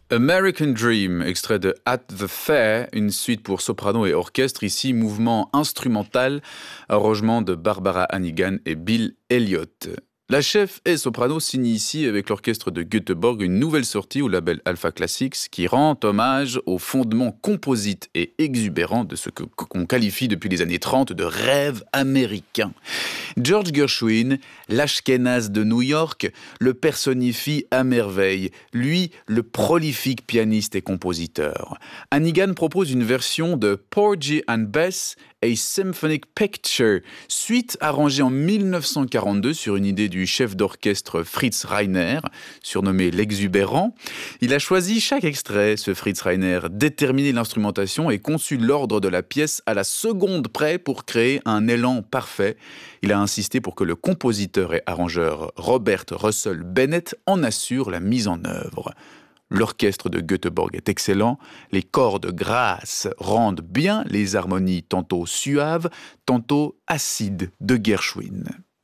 American Dream, extrait de At the Fair, une suite pour soprano et orchestre, ici mouvement instrumental, arrangement de Barbara Hannigan et Bill Elliott. La chef et soprano signe ici avec l'orchestre de Göteborg une nouvelle sortie au label Alpha Classics qui rend hommage au fondement composite et exubérant de ce qu'on qualifie depuis les années 30 de rêve américain. George Gershwin, l'Ashkénaze de New York, le personnifie à merveille, lui le prolifique pianiste et compositeur. Hannigan propose une version de Porgy and Bess, A Symphonic Picture, suite arrangée en 1942 sur une idée du chef d'orchestre Fritz Reiner, surnommé l'exubérant. Il a choisi chaque extrait, ce Fritz Reiner, déterminé l'instrumentation et conçu l'ordre de la pièce à la seconde près pour créer un élan parfait. Il a insisté pour que le compositeur et arrangeur Robert Russell Bennett en assure la mise en œuvre. L'orchestre de Göteborg est excellent, les cordes grasses rendent bien les harmonies tantôt suaves, tantôt acides de Gershwin.